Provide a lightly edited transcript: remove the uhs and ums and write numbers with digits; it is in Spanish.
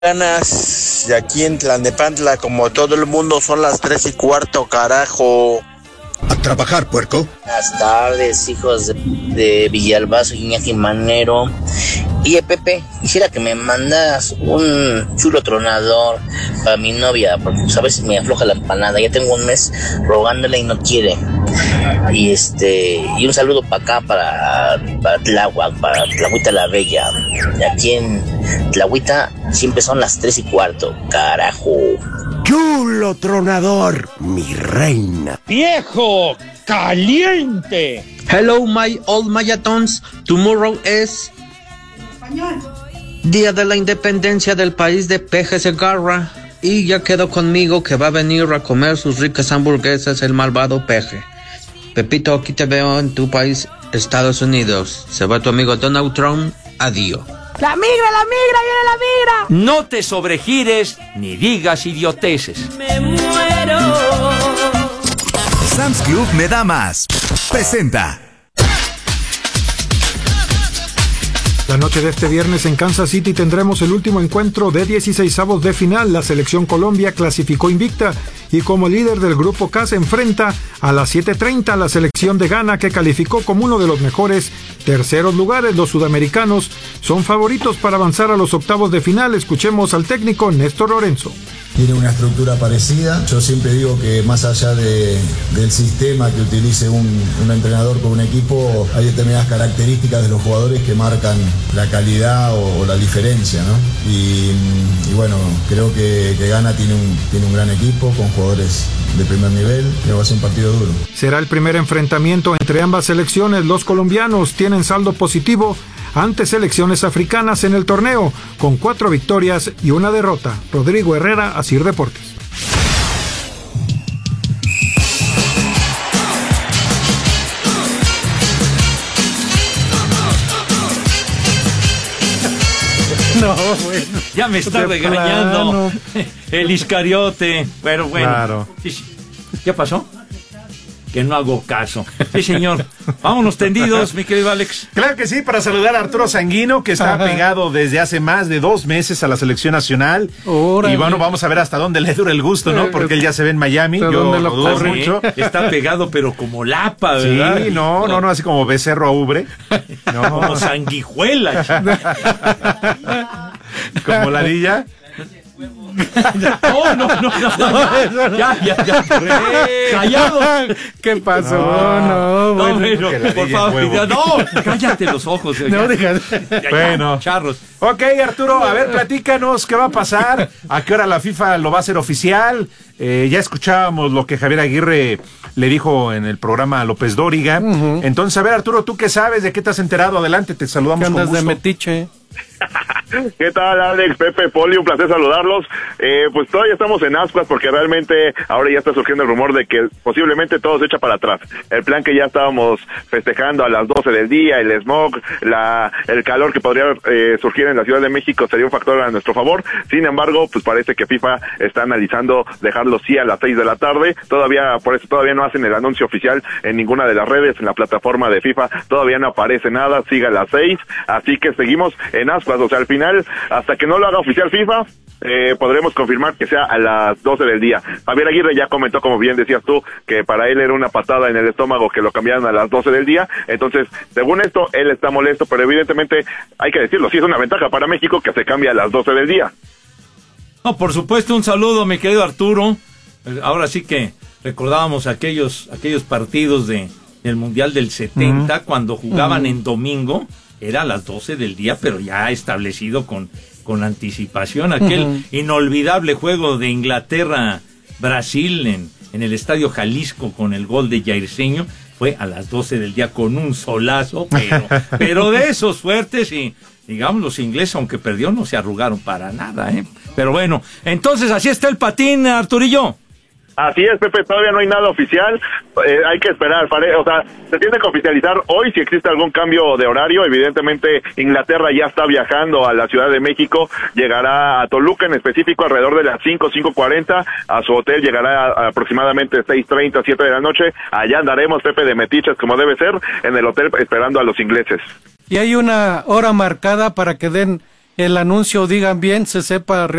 Ganas de aquí en Tlalnepantla, como todo el mundo, son las 3:15, carajo. A trabajar, puerco. Buenas tardes, hijos de Villalbazo, Iñaki Manero. Y Pepe, quisiera que me mandas un chulo tronador para mi novia, porque pues, a veces me afloja la empanada. Ya tengo un mes rogándole y no quiere. Y un saludo para acá, para Tláhuac, para Tlahuita la Bella. Y aquí en Tlahuita siempre son las 3:15, carajo. Chulo tronador, mi reina. ¡Viejo caliente! Hello, my old Mayatons. Tomorrow es Día de la Independencia del país de Peje Segarra. Y ya quedó conmigo que va a venir a comer sus ricas hamburguesas el malvado Peje. Pepito, aquí te veo en tu país, Estados Unidos. Se va tu amigo Donald Trump. Adiós. ¡La migra, viene la migra! No te sobregires ni digas idioteces. ¡Me muero! Sam's Club me da más. Presenta. La noche de este viernes en Kansas City tendremos el último encuentro de 16avos de final. La selección Colombia clasificó invicta y como líder del grupo K se enfrenta a las 7:30 a la selección de Ghana, que calificó como uno de los mejores terceros lugares. Los sudamericanos son favoritos para avanzar a los octavos de final. Escuchemos al técnico Néstor Lorenzo. Tiene una estructura parecida. Yo siempre digo que más allá del sistema que utilice un entrenador con un equipo, hay determinadas características de los jugadores que marcan la calidad o la diferencia, ¿no? Y bueno, creo que Ghana tiene un gran equipo con jugadores de primer nivel, que va a ser un partido duro. Será el primer enfrentamiento entre ambas selecciones. Los colombianos tienen saldo positivo ante selecciones africanas en el torneo, con 4 victorias y 1 derrota. Rodrigo Herrera, Asir Deportes. No, bueno. Ya me está regañando el Iscariote. Pero bueno. Claro. ¿Qué pasó? Que no hago caso. Sí, señor. Vámonos tendidos, mi querido Alex. Claro que sí, para saludar a Arturo Sanguino, que está pegado desde hace más de 2 meses a la selección nacional. Órale. Y bueno, vamos a ver hasta dónde le dura el gusto, ¿no? Porque él ya se ve en Miami. Yo lo dudo mucho. Está pegado, pero como lapa, ¿verdad? Sí, no, así como becerro a ubre. No. Como sanguijuela. Como ladilla. No. Ya. Callado. ¿Qué pasó? Por favor, cállate los ojos. Bueno, charros. Ok, Arturo, a ver, platícanos qué va a pasar, a qué hora la FIFA lo va a hacer oficial. Ya escuchábamos lo que Javier Aguirre le dijo en el programa a López Dóriga. Entonces, a ver, Arturo, ¿tú qué sabes? ¿De qué te has enterado? Adelante, te saludamos con gusto. De metiche. ¿Qué tal, Alex, Pepe, Poli? Un placer saludarlos. Pues todavía estamos en ascuas porque realmente ahora ya está surgiendo el rumor de que posiblemente todo se echa para atrás. El plan que ya estábamos festejando a las 12 del día, el smog, el calor que podría surgir en la Ciudad de México sería un factor a nuestro favor. Sin embargo, pues parece que FIFA está analizando dejarlo sí a las 6 de la tarde. Por eso todavía no hacen el anuncio oficial en ninguna de las redes, en la plataforma de FIFA todavía no aparece nada, sigue a las 6, así que seguimos en ascuas. O sea, al final, hasta que no lo haga oficial FIFA, podremos confirmar que sea a las 12 del día. Javier Aguirre ya comentó, como bien decías tú, que para él era una patada en el estómago que lo cambiaran a las 12 del día. Entonces, según esto, él está molesto, pero evidentemente, hay que decirlo, sí es una ventaja para México que se cambie a las 12 del día. No, por supuesto, un saludo, mi querido Arturo. Ahora sí que recordábamos aquellos partidos del Mundial del 70, cuando jugaban en domingo. Era a las 12 del día, pero ya establecido con anticipación. Aquel inolvidable juego de Inglaterra-Brasil en el Estadio Jalisco con el gol de Jairzinho fue a las 12 del día con un solazo, pero de esos fuertes, y digamos los ingleses, aunque perdió, no se arrugaron para nada, ¿eh? Pero bueno, entonces así está el patín, Arturillo. Así es, Pepe, todavía no hay nada oficial, hay que esperar, o sea, se tiene que oficializar hoy si existe algún cambio de horario. Evidentemente Inglaterra ya está viajando a la Ciudad de México, llegará a Toluca en específico alrededor de las 5:40, a su hotel llegará a aproximadamente 6:30, 7 de la noche, allá andaremos, Pepe, de metiches como debe ser, en el hotel esperando a los ingleses. Y hay una hora marcada para que den el anuncio digan bien, se sepa